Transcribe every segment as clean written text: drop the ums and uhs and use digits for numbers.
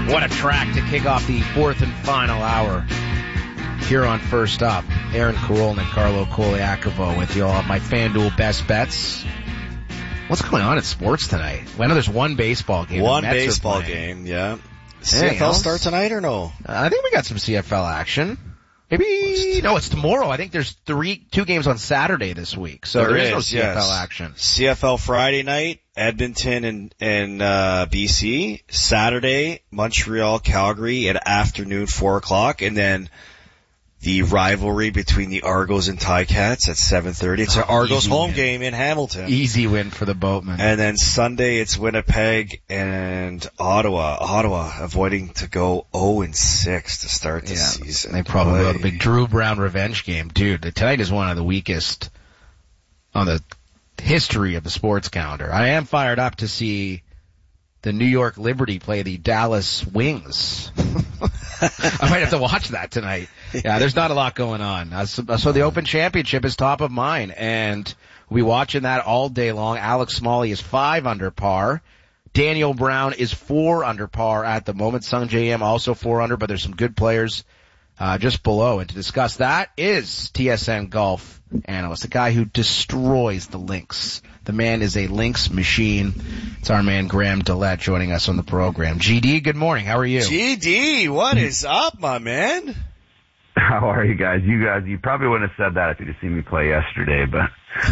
What a track to kick off the fourth and final hour here on First Up. Aaron Karolnik, Carlo Koliakovo with you all. My FanDuel best bets. What's going on in sports tonight? I know there's one baseball game. One baseball game, yeah. CFL start tonight or no? I think we got some CFL action. Maybe, no, it's tomorrow. I think there's two games on Saturday this week. So there is no CFL action. CFL Friday night, Edmonton and BC. Saturday, Montreal, Calgary at afternoon 4:00. And then the rivalry between the Argos and Ticats at 7:30. It's an Argos home game in Hamilton. Easy win for the Boatmen. And then Sunday it's Winnipeg and Ottawa. Ottawa avoiding to go 0-6 to start the season. They probably will. The big Drew Brown revenge game. Dude, tonight is one of the weakest on the history of the sports calendar. I am fired up to see the New York Liberty play the Dallas Wings. I might have to watch that tonight. Yeah, there's not a lot going on. So the Open Championship is top of mind, and we'll be watching that all day long. Alex Smalley is 5 under par. Daniel Brown is 4 under par at the moment. Sung J M also 4 under, but there's some good players just below. And to discuss that is TSN golf analyst, the guy who destroys the links. The man is a links machine. It's our man Graham Dillette joining us on the program. GD, good morning. How are you? GD, what is up, my man? How are you guys? You probably wouldn't have said that if you'd have seen me play yesterday, but.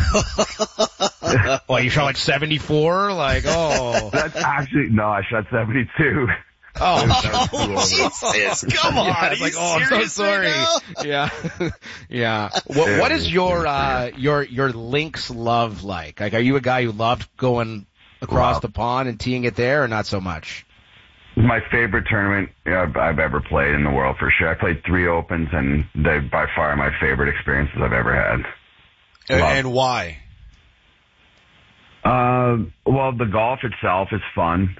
Well, you shot like 74? Like, oh. That's actually, no, I shot 72. Oh, Jesus, come on. Yeah, it's like, oh, I'm so sorry. Yeah. Yeah. What is your links love like? Like, are you a guy who loved going across the pond and teeing it there, or not so much? My favorite tournament I've ever played in the world, for sure. I played 3 Opens, and they're by far my favorite experiences I've ever had. And why? Well, the golf itself is fun.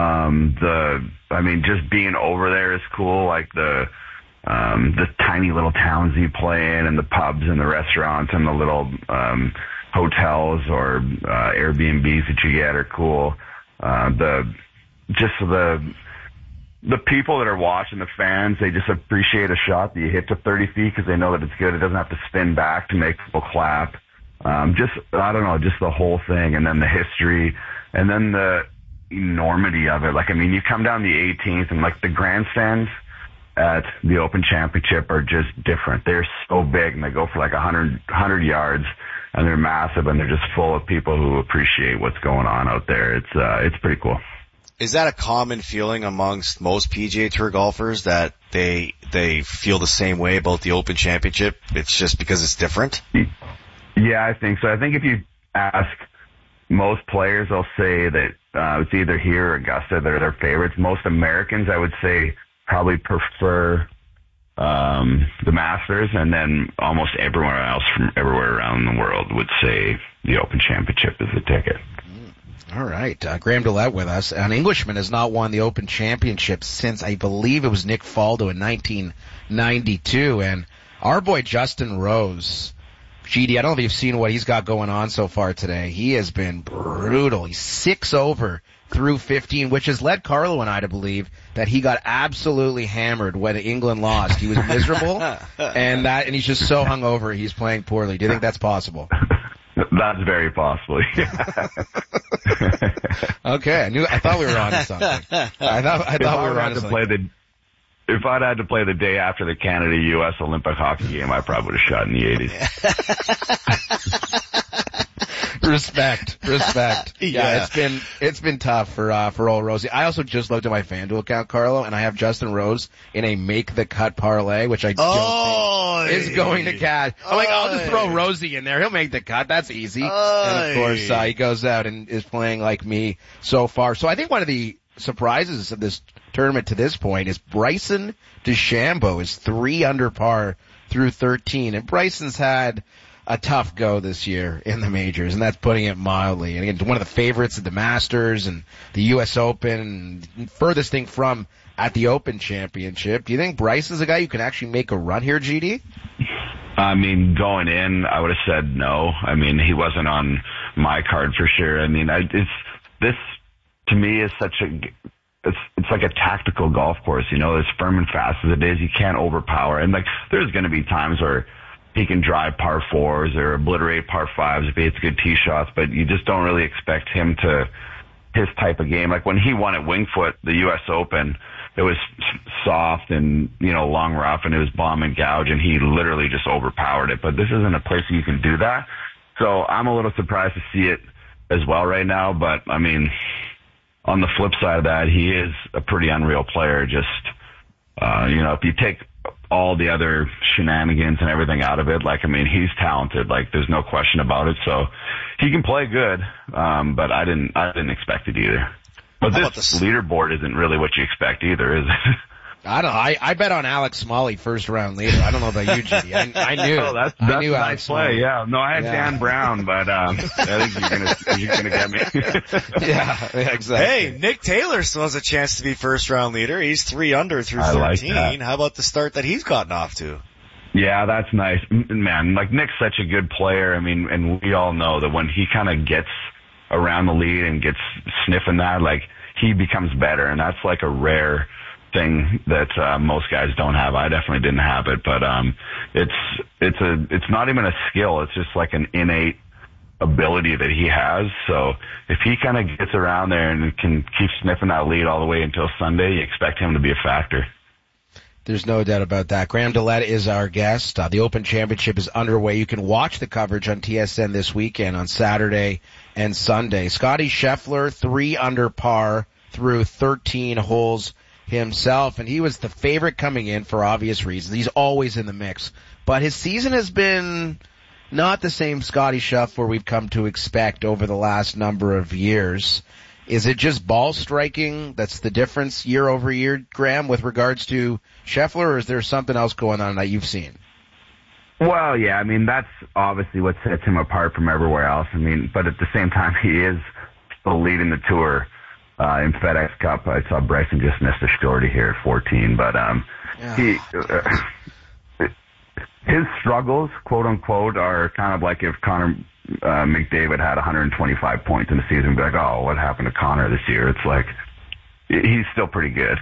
Just being over there is cool. Like the tiny little towns you play in, and the pubs and the restaurants and the little hotels or Airbnbs that you get are cool. The people that are watching, the fans, they just appreciate a shot that you hit to 30 feet because they know that it's good. It doesn't have to spin back to make people clap. I don't know, just the whole thing, and then the history, and then the enormity of it. Like, I mean, you come down the 18th, and like the grandstands at the Open Championship are just different. They're so big, and they go for like 100 yards, and they're massive, and they're just full of people who appreciate what's going on out there. It's pretty cool. Is that a common feeling amongst most PGA Tour golfers that they feel the same way about the Open Championship? It's just because it's different? Yeah, I think so. I think if you ask most players, they'll say that it's either here or Augusta that are their favorites. Most Americans, I would say, probably prefer the Masters, and then almost everyone else from everywhere around the world would say the Open Championship is the ticket. All right. Graham Dillette with us. An Englishman has not won the Open Championship since, I believe it was Nick Faldo in 1992. And our boy Justin Rose, GD, I don't know if you've seen what he's got going on so far today. He has been brutal. He's 6 over through 15, which has led Carlo and I to believe that he got absolutely hammered when England lost. He was miserable, and he's just so hungover he's playing poorly. Do you think that's possible? That's very possible. Okay, I thought we were on to something. I thought we were on to something. If I'd had to play the day after the Canada-U.S. Olympic hockey game, I probably would have shot in the 80s. Respect. Yeah, it's been tough for old Rosie. I also just looked at my FanDuel account, Carlo, and I have Justin Rose in a make the cut parlay, which I don't think is going to catch. I'm like, I'll just throw Rosie in there. He'll make the cut. That's easy. And of course, he goes out and is playing like me so far. So I think one of the surprises of this tournament to this point is Bryson DeChambeau is 3 under par through 13, and Bryson's had a tough go this year in the majors, and that's putting it mildly. And again, one of the favorites at the Masters and the U.S. Open, and furthest thing from at the Open Championship. Do you think Bryson's a guy who can actually make a run here, GD? I mean, going in, I would have said no. I mean, he wasn't on my card for sure. I mean, this to me is it's like a tactical golf course, you know, as firm and fast as it is, you can't overpower. And like, there's going to be times where he can drive par fours or obliterate par fives if he hits good tee shots, but you just don't really expect him to, his type of game. Like when he won at Winged Foot, the U.S. Open, it was soft and, you know, long rough, and it was bomb and gouge, and he literally just overpowered it. But this isn't a place where you can do that. So I'm a little surprised to see it as well right now. But I mean, on the flip side of that, he is a pretty unreal player. Just, you know, if you take all the other shenanigans and everything out of it, like, I mean, he's talented. Like, there's no question about it. So he can play good. But I didn't expect it either. But this leaderboard isn't really what you expect either, is it? I don't know. I bet on Alex Smalley first round leader. I don't know about you, Judy. I knew. Oh, that's I knew a Alex nice play. Smalley. Yeah. No, I had Dan Brown, but I think you're gonna get me. Yeah, exactly. Hey, Nick Taylor still has a chance to be first round leader. He's 3 under through 13. Like that. How about the start that he's gotten off to? Yeah, that's nice. Man, like Nick's such a good player. I mean, and we all know that when he kind of gets around the lead and gets sniffing that, like, he becomes better, and that's like a rare thing that most guys don't have. I definitely didn't have it, but it's not even a skill. It's just like an innate ability that he has. So if he kind of gets around there and can keep sniffing that lead all the way until Sunday, you expect him to be a factor. There's no doubt about that. Graham Dillette is our guest. The Open Championship is underway. You can watch the coverage on TSN this weekend on Saturday and Sunday. Scottie Scheffler, 3 under par through 13 holes himself, and he was the favorite coming in for obvious reasons. He's always in the mix. But his season has been not the same Scottie Scheffler we've come to expect over the last number of years. Is it just ball striking that's the difference year over year, Graham, with regards to Scheffler, or is there something else going on that you've seen? Well, yeah, I mean, that's obviously what sets him apart from everywhere else. I mean, but at the same time, he is still leading the tour. In FedEx Cup, I saw Bryson just missed a shorty here at 14, but his struggles, quote unquote, are kind of like if Connor McDavid had 125 points in the season, be like, oh, what happened to Connor this year? It's like he's still pretty good.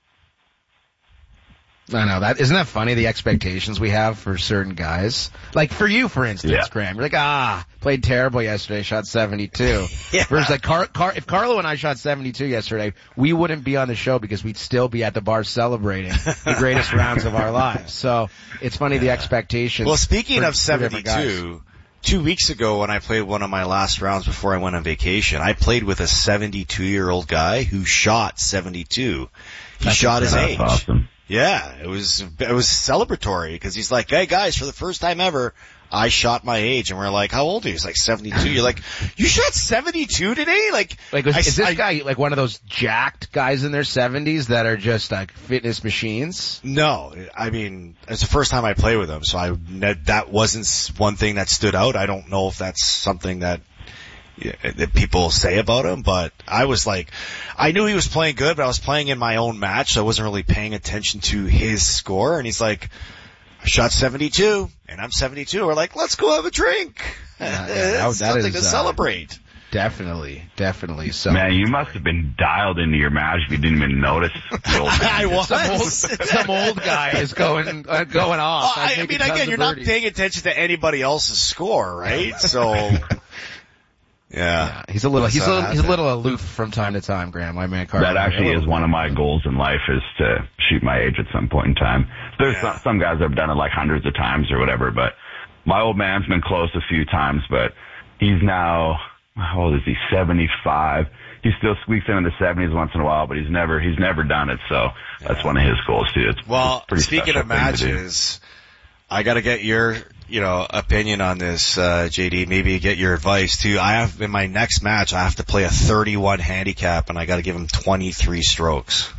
I know that. Isn't that funny, the expectations we have for certain guys? Like for you, for instance, Graham, you're like, played terrible yesterday, shot 72. Yeah. Versus like if Carlo and I shot 72 yesterday, we wouldn't be on the show because we'd still be at the bar celebrating the greatest rounds of our lives. So it's funny, the expectations. Well, speaking of 72, 2 weeks ago when I played one of my last rounds before I went on vacation, I played with a 72-year-old guy who shot 72. He shot his age. Awesome. Yeah, it was celebratory because he's like, hey guys, for the first time ever, I shot my age. And we're like, how old are you? He's like 72. You're like, you shot 72 today? Is this guy like one of those jacked guys in their 70s that are just like fitness machines? No, I mean, it's the first time I played with him, so that wasn't one thing that stood out. I don't know if that's something that people say about him, but I was like, I knew he was playing good, but I was playing in my own match, so I wasn't really paying attention to his score. And he's like, I shot 72, and I'm 72. We're like, let's go have a drink. That's something to celebrate. Definitely. So, man, you must have been dialed into your match if you didn't even notice. I was. Some old guy is going off. Well, I mean, again, you're not paying attention to anybody else's score, right? So. Yeah. He's a little aloof from time to time, Graham. I mean, that actually is one of my goals in life, is to shoot my age at some point in time. There's some guys that have done it like hundreds of times or whatever, but my old man's been close a few times, but he's now, how old is he? 75. He still squeaks into the 70s once in a while, but he's never done it. So that's one of his goals too. It's pretty speaking of matches, I got to get your, opinion on this, JD. Maybe get your advice too. I have, in my next match, I have to play a 31 handicap, and I got to give him 23 strokes.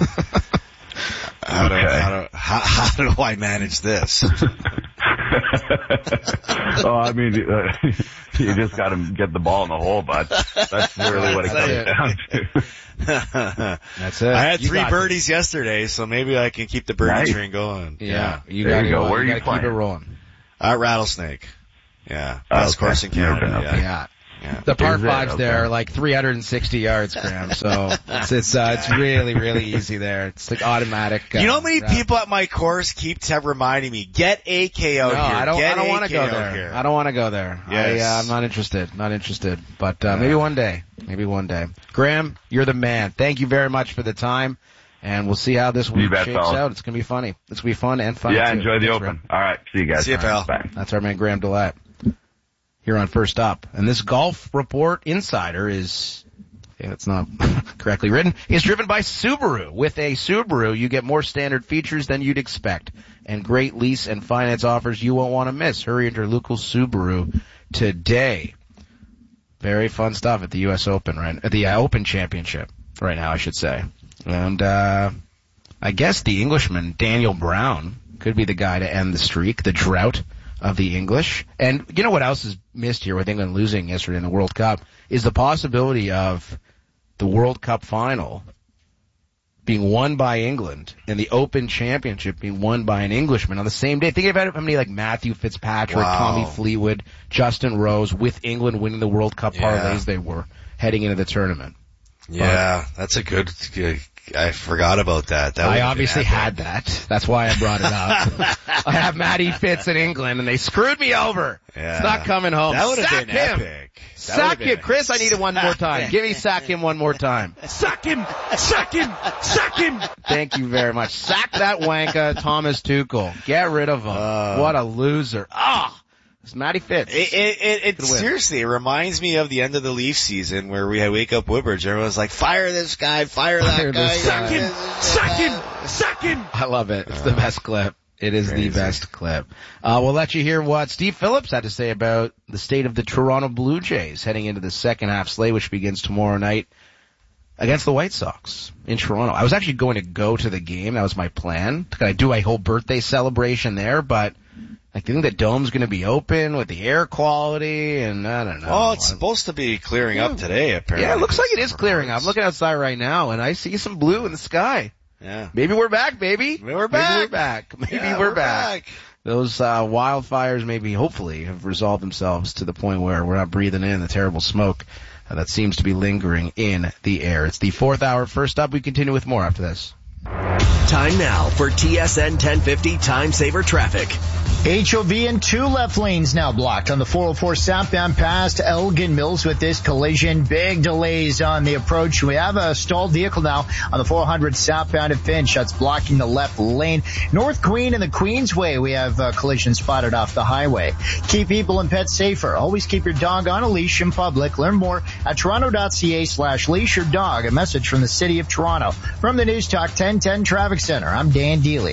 How do I manage this? Oh, I mean, you just got to get the ball in the hole, bud. That's really what it comes down to. That's it. I had 3 birdies yesterday, so maybe I can keep the birdie train going. Yeah. You got to go. Where are you playing? Keep it rolling. Rattlesnake. Yeah. Best course in Canada. Yeah. The par Is it? fives there Okay. are like 360 yards, Graham. So it's really, really easy there. It's like automatic. You know how many route. people at my course keep reminding me, get AK out No, here. I don't want to go AK out there. here. I don't want to go there. Yes. I'm not interested. But maybe one day. Graham, you're the man. Thank you very much for the time. And we'll see how this week bet, shapes fellas. out. It's going to be funny. It's going to be fun and funny. Yeah, too. enjoy the Thanks, Open. Graham. All right. See you guys. See you, pal. Bye. That's our man Graham Delatte here on First Up. And this Golf Report Insider is, it's not correctly written, is driven by Subaru. With a Subaru, you get more standard features than you'd expect and great lease and finance offers you won't want to miss. Hurry into your local Subaru today. Very fun stuff at the U.S. Open, right? At the Open Championship right now, I should say. And I guess the Englishman, Daniel Brown, could be the guy to end the streak, the drought of the English. And you know what else is missed here with England losing yesterday in the World Cup is the possibility of the World Cup final being won by England and the Open Championship being won by an Englishman on the same day. Think about how many like Matthew Fitzpatrick, Wow. Tommy Fleetwood, Justin Rose with England winning the World Cup parlays they were heading into the tournament. Yeah, that's a good, I forgot about that. That I would've obviously been had that. That's why I brought it up. I have Matty Fitz in England and they screwed me over. Yeah. It's not coming home. That would have Sack been him. epic. That Sack would've been him. Chris, I need it one more time. Give me sack him one more time. Sack him! Sack him! Sack him! Thank you very much. Sack that wanker, Thomas Tuchel. Get rid of him. What a loser. It's Matty Fitz. It Good win. seriously, it reminds me of the end of the Leaf season where we had Wake Up Woodbridge. Everyone's like, fire this guy, fire that Fire guy. this guy. Sack him! Sack him! Sack him! I love it. It's the best clip. It is Crazy. the best clip. We'll let you hear what Steve Phillips had to say about the state of the Toronto Blue Jays heading into the second half slate, which begins tomorrow night against the White Sox in Toronto. I was actually going to go to the game. That was my plan. I do a whole birthday celebration there, but I think the dome's going to be open with the air quality, and I don't know. Oh, it's supposed to be clearing up today, apparently. Yeah, it looks like it is clearing up. I'm looking outside right now, and I see some blue in the sky. Yeah. Maybe we're back, baby. Maybe we're back. Maybe Yeah, we're back. Those wildfires maybe, hopefully, have resolved themselves to the point where we're not breathing in the terrible smoke that seems to be lingering in the air. It's the fourth hour. First up, we continue with more after this. Time now for TSN 1050 Time Saver Traffic. HOV and 2 left lanes now blocked on the 404 southbound past Elgin Mills with this collision. Big delays on the approach. We have a stalled vehicle now on the 400 southbound at Finch. That's blocking the left lane. North Queen and the Queensway, we have a collision spotted off the highway. Keep people and pets safer. Always keep your dog on a leash in public. Learn more at toronto.ca/leash your dog. A message from the City of Toronto. From the News Talk 1010 Traffic Center, I'm Dan Deely.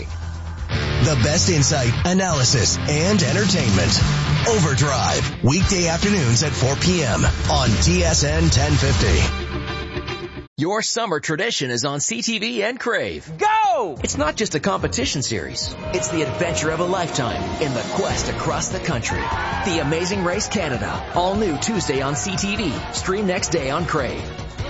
The best insight, analysis, and entertainment. Overdrive, weekday afternoons at 4 p.m. on TSN 1050. Your summer tradition is on CTV and Crave. Go! It's not just a competition series. It's the adventure of a lifetime in the quest across the country. The Amazing Race Canada. All new Tuesday on CTV. Stream next day on Crave.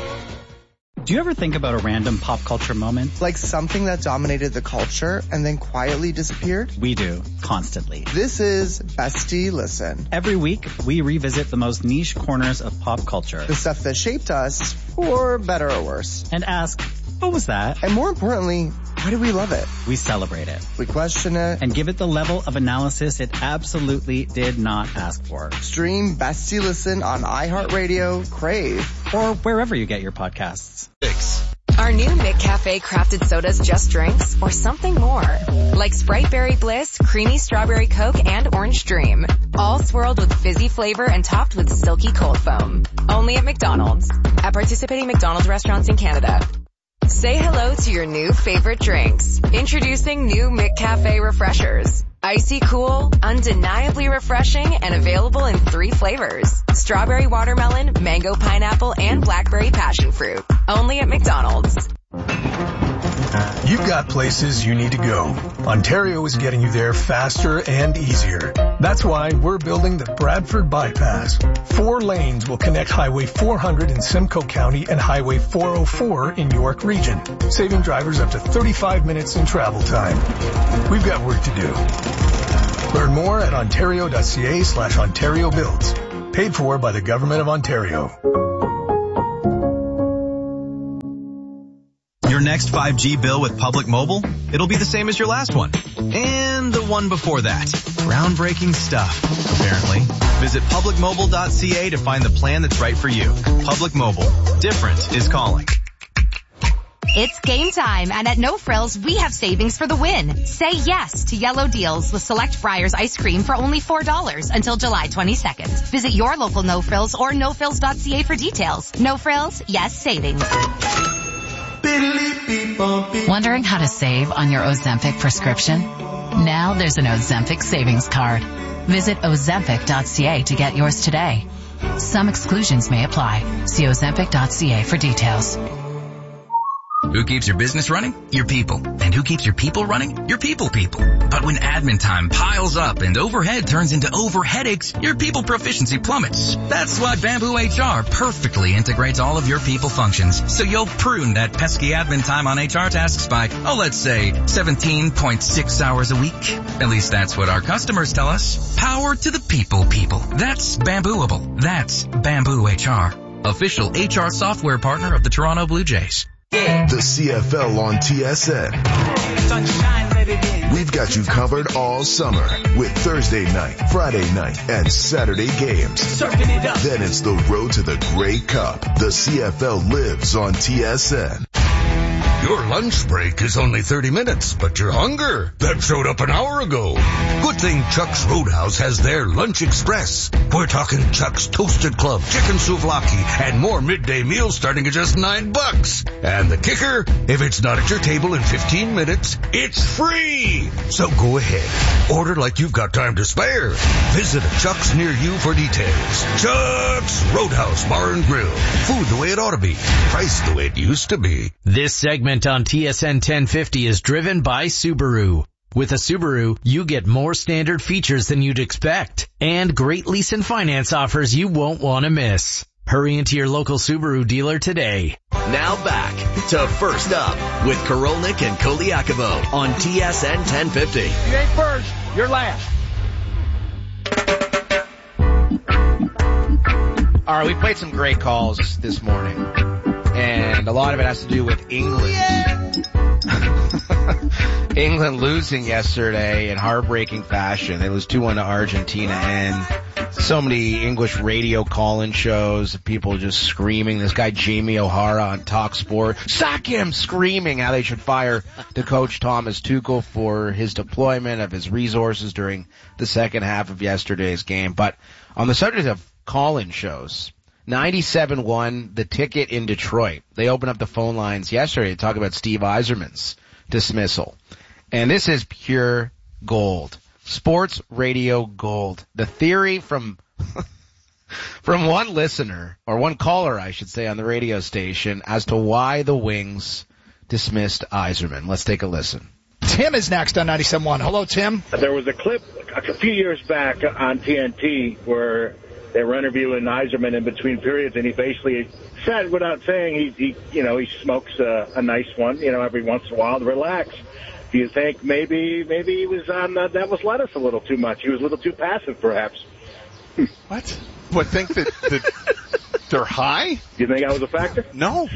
Do you ever think about a random pop culture moment? Like something that dominated the culture and then quietly disappeared? We do, constantly. This is Bestie Listen. Every week, we revisit the most niche corners of pop culture. The stuff that shaped us, for better or worse. And ask, what was that? And more importantly, why do we love it? We celebrate it. We question it. And give it the level of analysis it absolutely did not ask for. Stream Bestie Listen on iHeartRadio, Crave, or wherever you get your podcasts. Are new McCafe crafted sodas just drinks or something more? Like Sprite Berry Bliss, Creamy Strawberry Coke, and Orange Dream. All swirled with fizzy flavor and topped with silky cold foam. Only at McDonald's. At participating McDonald's restaurants in Canada. Say hello to your new favorite drinks. Introducing new McCafe Refreshers. Icy cool, undeniably refreshing, and available in 3 flavors. Strawberry watermelon, mango pineapple, and blackberry passion fruit. Only at McDonald's. You've got places you need to go. Ontario is getting you there faster and easier. That's why we're building the Bradford Bypass. 4 lanes will connect Highway 400 in Simcoe County and Highway 404 in York Region, saving drivers up to 35 minutes in travel time. We've got work to do. Learn more at ontario.ca/Ontario Builds. Paid for by the Government of Ontario. Your next 5G bill with Public Mobile? It'll be the same as your last one. And the one before that. Groundbreaking stuff, apparently. Visit publicmobile.ca to find the plan that's right for you. Public Mobile. Different is calling. It's game time, and at No Frills, we have savings for the win. Say yes to yellow deals with select Breyers ice cream for only $4 until July 22nd. Visit your local No Frills or nofrills.ca for details. No Frills, yes savings. Wondering how to save on your Ozempic prescription? Now there's an Ozempic savings card. Visit ozempic.ca to get yours today. Some exclusions may apply. See ozempic.ca for details. Who keeps your business running? Your people. And who keeps your people running? Your people. But when admin time piles up and overhead turns into overheadaches, your people proficiency plummets. That's why Bamboo HR perfectly integrates all of your people functions. So you'll prune that pesky admin time on HR tasks by, let's say 17.6 hours a week. At least that's what our customers tell us. Power to the people. That's Bambooable. That's Bamboo HR. Official HR software partner of the Toronto Blue Jays. The CFL on TSN. We've got you covered all summer with Thursday night, Friday night, and Saturday games. Then it's the road to the Grey Cup. The CFL lives on TSN. Your lunch break is only 30 minutes, but your hunger, that showed up an hour ago. Good thing Chuck's Roadhouse has their Lunch Express. We're talking Chuck's Toasted Club, chicken souvlaki, and more midday meals starting at just $9. And the kicker, if it's not at your table in 15 minutes, it's free. So go ahead. Order like you've got time to spare. Visit a Chuck's near you for details. Chuck's Roadhouse Bar and Grill. Food the way it ought to be. Price the way it used to be. This segment on TSN 1050 is driven by Subaru. With a Subaru, you get more standard features than you'd expect and great lease and finance offers you won't want to miss. Hurry into your local Subaru dealer today. Now back to First Up with Korolnik and Koliakovo on TSN 1050. You ain't first, you're last. All right, we played some great calls this morning, and a lot of it has to do with England. England losing yesterday in heartbreaking fashion. They lose 2-1 to Argentina, and so many English radio call-in shows, people just screaming. This guy Jamie O'Hara on Talk Sport, sack him, screaming how they should fire the coach Thomas Tuchel for his deployment of his resources during the second half of yesterday's game. But on the subject of call-in shows, 97.1, The Ticket in Detroit. They opened up the phone lines yesterday to talk about Steve Yzerman's dismissal. And this is pure gold. Sports radio gold. The theory from one listener, or one caller, I should say, on the radio station as to why the Wings dismissed Yzerman. Let's take a listen. Tim is next on 97.1. Hello, Tim. There was a clip a few years back on TNT where they were interviewing Yzerman in between periods, and he basically said, without saying, he smokes a nice one, every once in a while to relax. Do you think maybe he was on that was lettuce a little too much? He was a little too passive, perhaps. What? Think that they're high? Do you think that was a factor? No.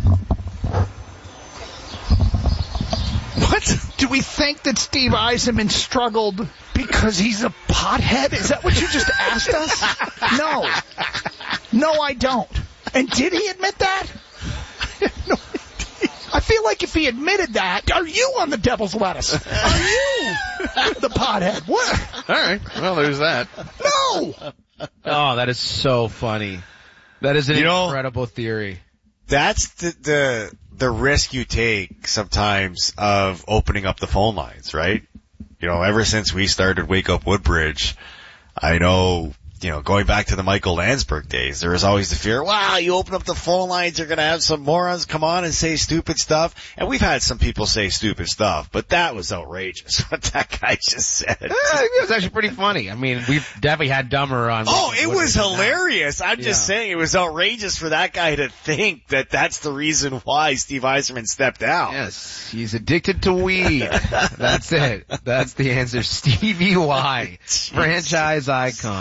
What? Do we think that Steve Yzerman struggled because he's a pothead? Is that what you just asked us? No. No, I don't. And did he admit that? No. I feel like if he admitted that, are you on the devil's lettuce? Are you the pothead? What? All right. Well, there's that. No. Oh, that is so funny. That is an incredible theory. That's the risk you take sometimes of opening up the phone lines, right? Ever since we started Wake Up Woodbridge, I know, going back to the Michael Landsberg days, there was always the fear, wow, you open up the phone lines, you're going to have some morons come on and say stupid stuff. And we've had some people say stupid stuff, but that was outrageous what that guy just said. It was actually pretty funny. I mean, we've definitely had dumber on. Oh, it was hilarious. I'm just saying it was outrageous for that guy to think that that's the reason why Steve Yzerman stepped out. Yes, he's addicted to weed. That's it. That's the answer. Stevie Y, franchise icon.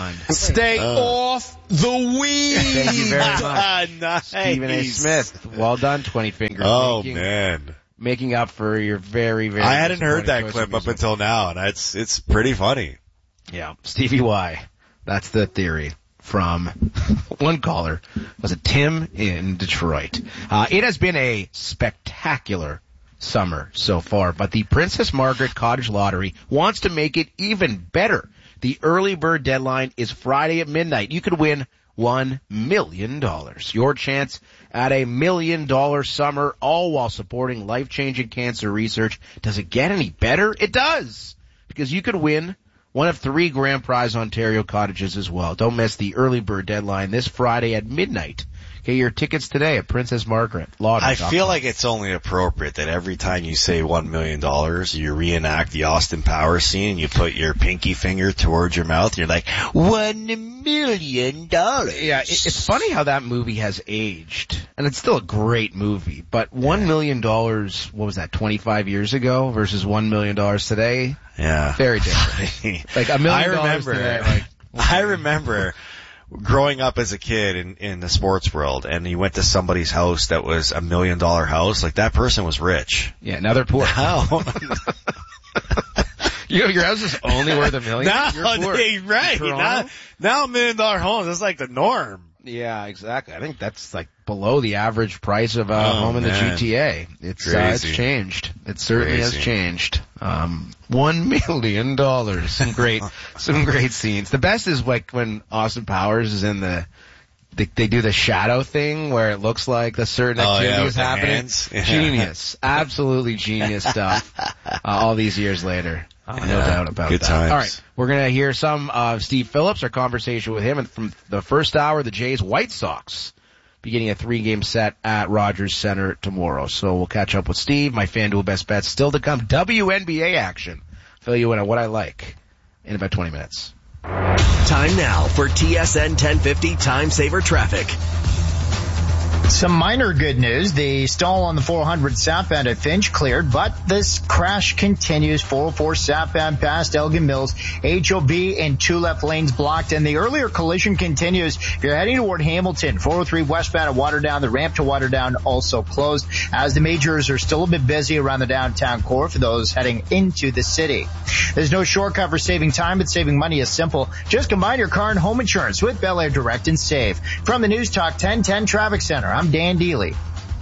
Stay off the weed. Thank you very much. Nice. Stephen A. Smith. Well done, 20 Fingers. Oh, man. Making up for your very, very... I hadn't heard that clip up until now, and it's pretty funny. Yeah. Stevie Y. That's the theory from one caller. Was it Tim in Detroit? It has been a spectacular summer so far, but the Princess Margaret Cottage Lottery wants to make it even better. The early bird deadline is Friday at midnight. You could win $1 million. Your chance at $1 million summer, all while supporting life-changing cancer research. Does it get any better? It does, because you could win one of 3 grand prize Ontario cottages as well. Don't miss the early bird deadline this Friday at midnight. Get your tickets today at Princess Margaret Lottery. I feel like it's only appropriate that every time you say $1 million, you reenact the Austin Powers scene and you put your pinky finger towards your mouth. You're like, $1 million. Yeah, it's funny how that movie has aged. And it's still a great movie. But $1 million, what was that, 25 years ago versus $1 million today? Yeah. Very different. Like $1 million today. I remember growing up as a kid in the sports world, and you went to somebody's house that was $1 million house, like that person was rich. Yeah, now they're poor. How? Your house is only worth $1 million? Right. Now $1 million homes, that's like the norm. Yeah, exactly. I think that's like below the average price of a home in the GTA. It's changed. It certainly has changed. $1 million. Some great scenes. The best is like when Austin Powers is in they do the shadow thing where it looks like a certain activity is happening. Yeah. Genius. Absolutely genius stuff. All these years later. No doubt about Good that. times. All right. We're going to hear some of Steve Phillips, our conversation with him. And from the first hour, the Jays White Sox beginning a 3-game set at Rogers Center tomorrow. So we'll catch up with Steve. My FanDuel best bets still to come. WNBA action. Fill you in on what I like in about 20 minutes. Time now for TSN 1050 Time Saver Traffic. Some minor good news. The stall on the 400 southbound at Finch cleared, but this crash continues. 404 southbound past Elgin Mills. HOV and 2 left lanes blocked, and the earlier collision continues. If you're heading toward Hamilton, 403 westbound at Waterdown, the ramp to Waterdown also closed, as the majors are still a bit busy around the downtown core for those heading into the city. There's no shortcut for saving time, but saving money is simple. Just combine your car and home insurance with Bel Air Direct and save. From the News Talk 1010 Traffic Center, I'm Dan Deely.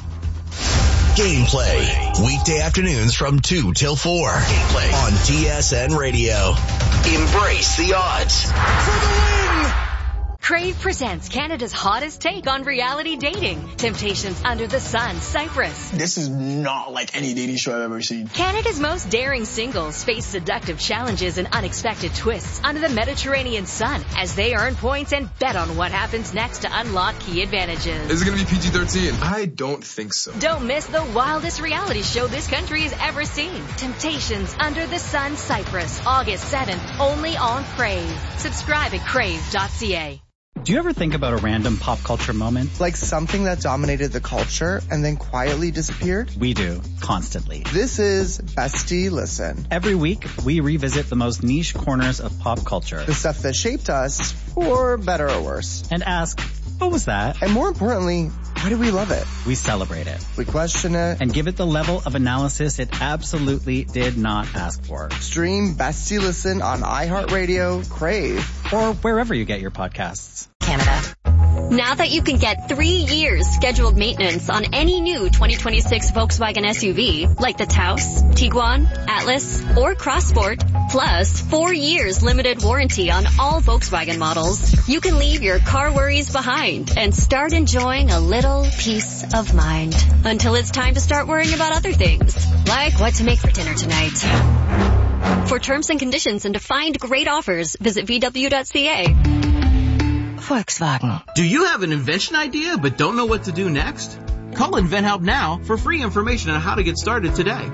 Gameplay. Weekday afternoons from 2 till 4. Gameplay on TSN Radio. Embrace the odds. For the win! Crave presents Canada's hottest take on reality dating. Temptations Under the Sun, Cyprus. This is not like any dating show I've ever seen. Canada's most daring singles face seductive challenges and unexpected twists under the Mediterranean sun as they earn points and bet on what happens next to unlock key advantages. Is it going to be PG-13? I don't think so. Don't miss the wildest reality show this country has ever seen. Temptations Under the Sun, Cyprus, August 7th, only on Crave. Subscribe at crave.ca. Do you ever think about a random pop culture moment? Like something that dominated the culture and then quietly disappeared? We do, constantly. This is Bestie Listen. Every week, we revisit the most niche corners of pop culture. The stuff that shaped us, for better or worse. And ask, what was that? And more importantly, why do we love it? We celebrate it. We question it. And give it the level of analysis it absolutely did not ask for. Stream Bestie Listen on iHeartRadio, Crave, or wherever you get your podcasts. Canada. Now that you can get 3 years scheduled maintenance on any new 2026 Volkswagen SUV, like the Taos, Tiguan, Atlas, or Crossport, plus 4 years limited warranty on all Volkswagen models, you can leave your car worries behind and start enjoying a little peace of mind. Until it's time to start worrying about other things, like what to make for dinner tonight. For terms and conditions and to find great offers, visit VW.ca. Volkswagen. Do you have an invention idea but don't know what to do next? Call InventHelp now for free information on how to get started today.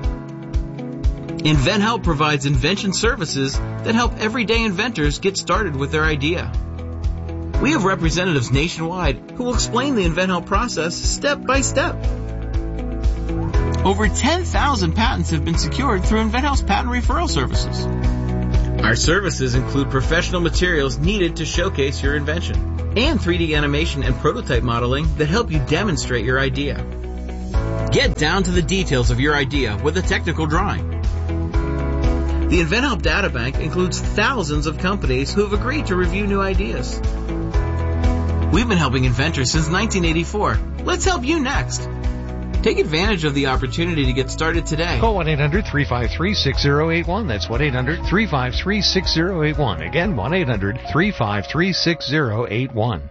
InventHelp provides invention services that help everyday inventors get started with their idea. We have representatives nationwide who will explain the InventHelp process step by step. Over 10,000 patents have been secured through InventHelp's patent referral services. Our services include professional materials needed to showcase your invention and 3D animation and prototype modeling that help you demonstrate your idea. Get down to the details of your idea with a technical drawing. The InventHelp Databank includes thousands of companies who have agreed to review new ideas. We've been helping inventors since 1984. Let's help you next. Take advantage of the opportunity to get started today. Call 1-800-353-6081. That's 1-800-353-6081. Again, 1-800-353-6081.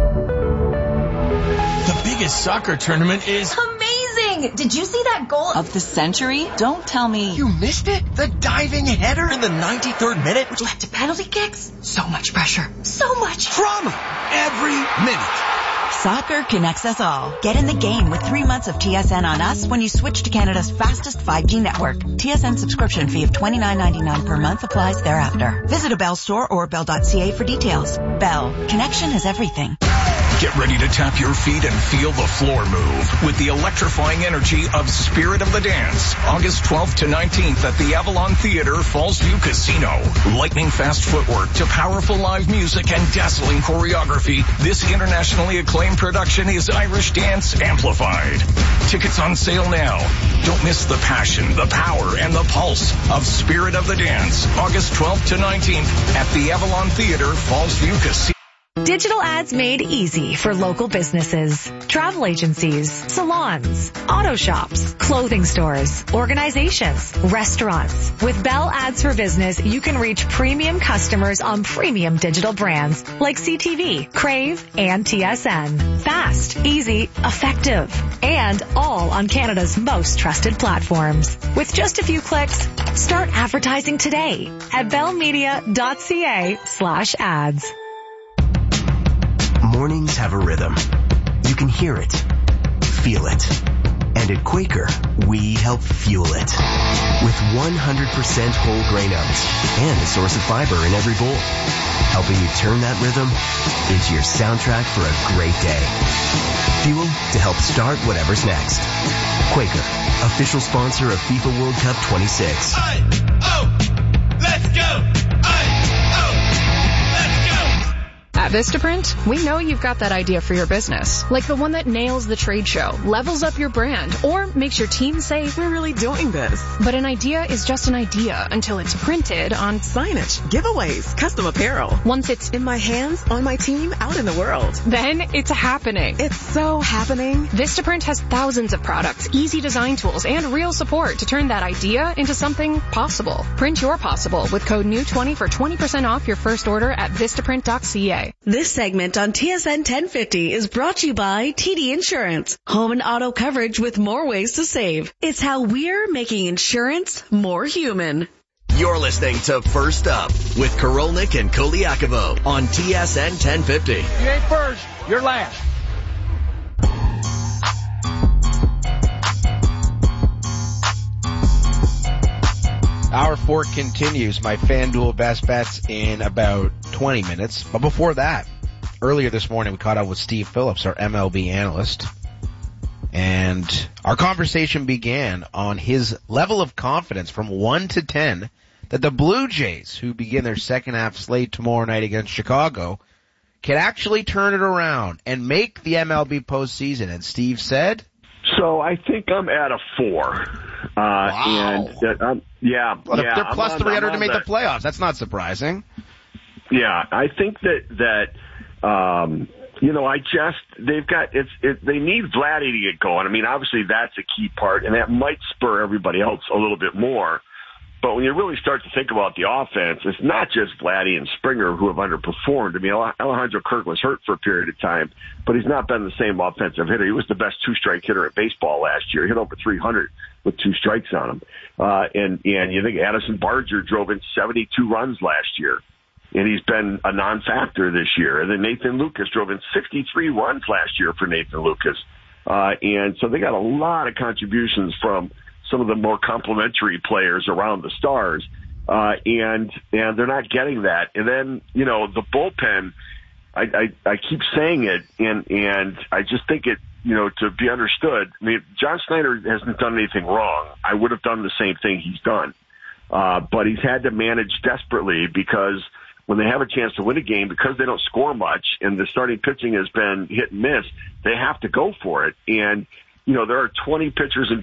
The biggest soccer tournament is amazing! Did you see that goal of the century? Don't tell me. You missed it? The diving header in the 93rd minute, which led to penalty kicks? So much pressure. So much drama. Every minute. Soccer connects us all. Get in the game with 3 months of TSN on us when you switch to Canada's fastest 5G network. TSN subscription fee of $29.99 per month applies thereafter. Visit a Bell store or bell.ca for details. Bell. Connection is everything. Get ready to tap your feet and feel the floor move with the electrifying energy of Spirit of the Dance. August 12th to 19th at the Avalon Theater, Fallsview Casino. Lightning fast footwork to powerful live music and dazzling choreography. This internationally acclaimed production is Irish Dance Amplified. Tickets on sale now. Don't miss the passion, the power, and the pulse of Spirit of the Dance. August 12th to 19th at the Avalon Theater, Fallsview Casino. Digital ads made easy for local businesses, travel agencies, salons, auto shops, clothing stores, organizations, restaurants. With Bell Ads for Business, you can reach premium customers on premium digital brands like CTV, Crave, and TSN. Fast, easy, effective, and all on Canada's most trusted platforms. With just a few clicks, start advertising today at bellmedia.ca/ads. Mornings have a rhythm. You can hear it, feel it. And at Quaker, we help fuel it. With 100% whole grain oats and a source of fiber in every bowl. Helping you turn that rhythm into your soundtrack for a great day. Fuel to help start whatever's next. Quaker, official sponsor of FIFA World Cup 26. Let's go! At Vistaprint, we know you've got that idea for your business, like the one that nails the trade show, levels up your brand, or makes your team say, we're really doing this. But an idea is just an idea until it's printed on signage, giveaways, custom apparel. Once it's in my hands, on my team, out in the world, then it's happening. It's so happening. Vistaprint has thousands of products, easy design tools, and real support to turn that idea into something possible. Print your possible with code NEW20 for 20% off your first order at vistaprint.ca. This segment on TSN 1050 is brought to you by TD Insurance. Home and auto coverage with more ways to save. It's how we're making insurance more human. You're listening to First Up with Korolnik and Koliakovo on TSN 1050. You ain't first, you're last. Hour 4 continues. My FanDuel best bets in about 20 minutes. But before that, earlier this morning we caught up with Steve Phillips, our MLB analyst. And our conversation began on his level of confidence from 1 to 10 that the Blue Jays, who begin their second half slate tomorrow night against Chicago, can actually turn it around and make the MLB postseason. And Steve said? So I think I'm at a 4. Wow. And yeah. They're plus 300 to make the playoffs. That's not surprising. Yeah, I think that they need Vladdy to get going. I mean, obviously that's a key part, and that might spur everybody else a little bit more. But when you really start to think about the offense, it's not just Vladdy and Springer who have underperformed. I mean, Alejandro Kirk was hurt for a period of time, but he's not been the same offensive hitter. He was the best two-strike hitter in baseball last year. He hit over 300 with 2 strikes on him. And you think Addison Barger drove in 72 runs last year, and he's been a non-factor this year. And then Nathan Lucas drove in 63 runs last year for Nathan Lucas. And so they got a lot of contributions from some of the more complimentary players around the stars, and they're not getting that. And then, the bullpen, I keep saying it, and I just think it, to be understood. I mean, John Snyder hasn't done anything wrong. I would have done the same thing he's done. But he's had to manage desperately because when they have a chance to win a game, because they don't score much and the starting pitching has been hit and miss, they have to go for it. And, there are 20 pitchers in